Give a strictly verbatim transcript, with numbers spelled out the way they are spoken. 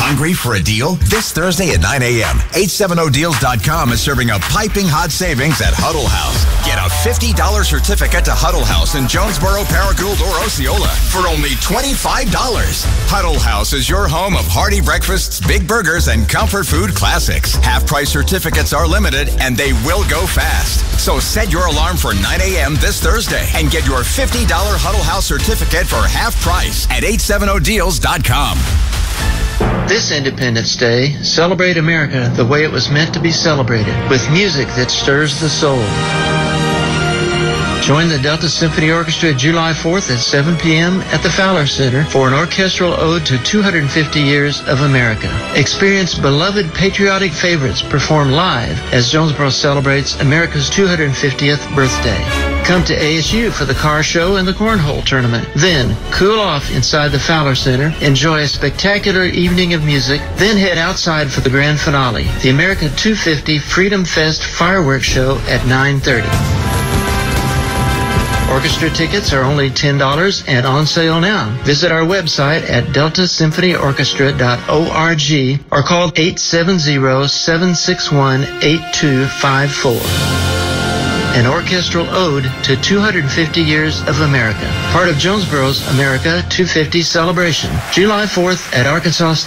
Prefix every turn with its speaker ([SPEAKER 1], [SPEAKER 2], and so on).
[SPEAKER 1] Hungry for a deal? This Thursday at nine a.m., eight seventy deals dot com is serving a piping hot savings at Huddle House. Get a fifty dollars certificate to Huddle House in Jonesboro, Paragould, or Osceola for only twenty-five dollars. Huddle House is your home of hearty breakfasts, big burgers, and comfort food classics. Half-price certificates are limited, and they will go fast. So set your alarm for nine a.m. this Thursday and get your fifty dollars Huddle House certificate for half price at eight seventy deals dot com.
[SPEAKER 2] This Independence Day, celebrate America the way it was meant to be celebrated, with music that stirs the soul. Join the Delta Symphony Orchestra July fourth at seven p.m. at the Fowler Center for an orchestral ode to two hundred fifty years of America. Experience beloved patriotic favorites perform live as Jonesboro celebrates America's two hundred fiftieth birthday. Come to A S U for the car show and the cornhole tournament. Then, cool off inside the Fowler Center, enjoy a spectacular evening of music, then head outside for the grand finale, the America two fifty Freedom Fest fireworks show at nine thirty. Orchestra tickets are only ten dollars and on sale now. Visit our website at delta symphony orchestra dot org or call eight seven zero, seven six one, eight two five four. An orchestral ode to two hundred fifty years of America. Part of Jonesboro's America two fifty celebration. July fourth at Arkansas State.